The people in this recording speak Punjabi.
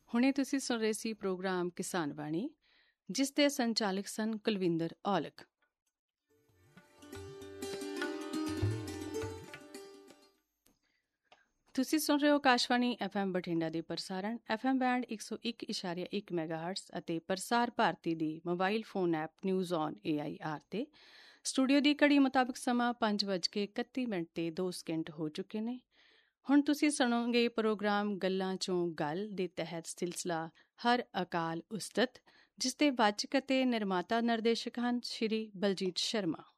ਹੁਣੇ ਤੁਸੀਂ ਸੁਣ ਰਹੇ ਸੀ ਪ੍ਰੋਗਰਾਮ ਕਿਸਾਨ ਬਾਣੀ, ਜਿਸ ਦੇ ਸੰਚਾਲਕ ਸਨ ਕੁਲਵਿੰਦਰ ਔਲਖ। ਤੁਸੀਂ ਸੁਣ ਰਹੇ ਹੋ ਆਕਾਸ਼ਵਾਣੀ FM ਬਠਿੰਡਾ ਦੇ ਪ੍ਰਸਾਰਣ FM ਬੈਂਡ 101.1 ਮੈਗਾਹਰਟਜ਼ ਅਤੇ ਪ੍ਰਸਾਰ ਭਾਰਤੀ ਦੀ mobile phone app news on AIR ਤੇ। ਸਟੂਡੀਓ ਦੀ ਘੜੀ ਮੁਤਾਬਕ ਸਮਾਂ 5:31 ਤੇ 2 ਸਕਿੰਟ ਹੋ ਚੁੱਕੇ ਨੇ। ਹੁਣ ਤੁਸੀਂ ਸੁਣੋਗੇ ਪ੍ਰੋਗਰਾਮ ਗੱਲਾਂ 'ਚੋਂ ਗੱਲ ਦੇ ਤਹਿਤ ਸਿਲਸਿਲਾ ਹਰ ਅਕਾਲ ਉਸਤਤ, ਜਿਸ ਦੇ ਵਾਚਕ ਅਤੇ ਨਿਰਮਾਤਾ ਨਿਰਦੇਸ਼ਕ ਹਨ ਸ਼੍ਰੀ ਬਲਜੀਤ ਸ਼ਰਮਾ।